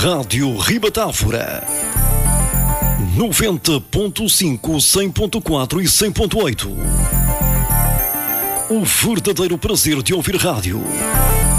Rádio Ribatávora 90.5, 100.4 e 100.8. O verdadeiro prazer de ouvir rádio.